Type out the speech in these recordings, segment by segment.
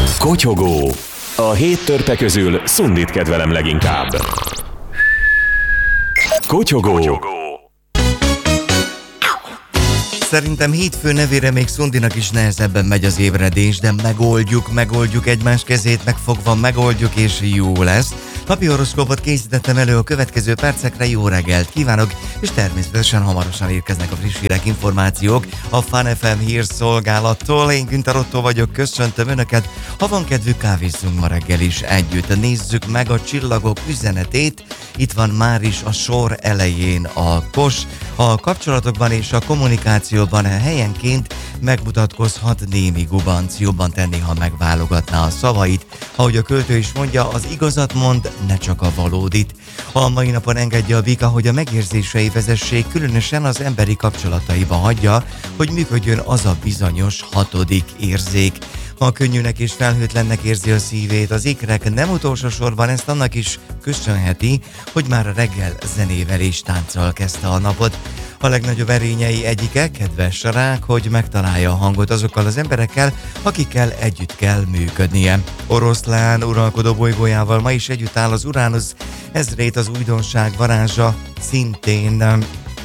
Kotyogó. A 7 törpe közül Szundit kedvelem leginkább. Kotyogó. Szerintem hétfő nevére még Szundinak is nehezebben megy az ébredés, de megoldjuk egymás kezét megfogva, megoldjuk és jó lesz. Napi horoszkópot készítettem elő a következő percekre, jó reggelt kívánok, és természetesen hamarosan érkeznek a friss hírek, információk a Fun FM hírszolgálattól. Én Günther Ottó vagyok, köszöntöm Önöket. Ha van kedvük, kávézzunk ma reggel is együtt. Nézzük meg a csillagok üzenetét. Itt van már is a sor elején a Kos. A kapcsolatokban és a kommunikációban helyenként megmutatkozhat némi gubanc, jobban tenni, ha megválogatná a szavait. Ahogy a költő is mondja, az igazat mond, ne csak a valódit. A mai napon engedje a bika, hogy a megérzései vezessék, különösen az emberi kapcsolataiba hagyja, hogy működjön az a bizonyos 6. érzék. Ha könnyűnek és felhőtlennek érzi a szívét, az ikrek nem utolsó sorban ezt annak is köszönheti, hogy már a reggel zenével és tánccal kezdte a napot. A legnagyobb erényei egyike, kedves rák, hogy megtalálja a hangot azokkal az emberekkel, akikkel együtt kell működnie. Oroszlán uralkodó bolygójával ma is együtt áll az Uránusz, ezrét az újdonság varázsa szintén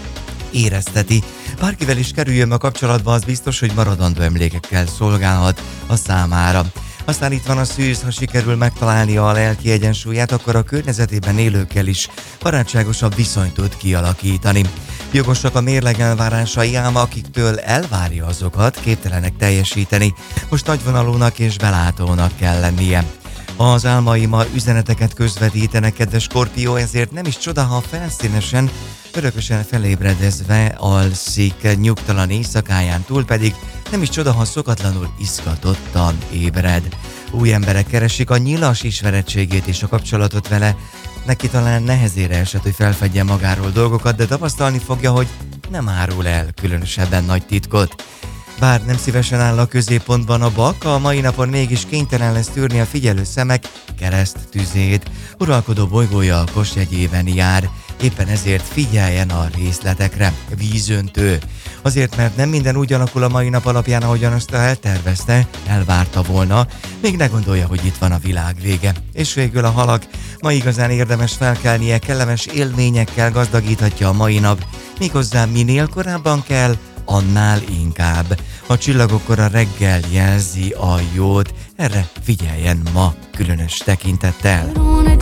érezteti. Bárkivel is kerüljön a kapcsolatba, az biztos, hogy maradandó emlékekkel szolgálhat a számára. Aztán itt van a szűz, ha sikerül megtalálnia a lelki egyensúlyát, akkor a környezetében élőkkel is barátságosabb viszonyt tud kialakítani. Jogosak a mérleg elvárásai, ám akiktől elvárja azokat, képtelenek teljesíteni. Most nagyvonalúnak és belátónak kell lennie. Az álmai ma üzeneteket közvetítenek, kedves Skorpió, ezért nem is csoda, ha felszínesen, örökösen felébredezve alszik nyugtalan éjszakáján túl, pedig nem is csoda, ha szokatlanul izgatottan ébred. Új emberek keresik a nyilas ismerettségét és a kapcsolatot vele. Neki talán nehezére esett, hogy felfedje magáról dolgokat, de tapasztalni fogja, hogy nem árul el különösebben nagy titkot. Bár nem szívesen áll a középpontban a bak, a mai napon mégis kénytelen lesz tűrni a figyelő szemek kereszt tüzét. Uralkodó bolygója a Kos jegyében jár, éppen ezért figyeljen a részletekre. Vízöntő. Azért, mert nem minden úgy alakul a mai nap alapján, ahogyan azt eltervezte, elvárta volna, még ne gondolja, hogy itt van a világ vége. És végül a halak. Ma igazán érdemes felkelnie, kellemes élményekkel gazdagíthatja a mai nap, méghozzá minél korábban kell, annál inkább. A csillagokkor a reggel jelzi a jót, erre figyeljen ma különös tekintettel.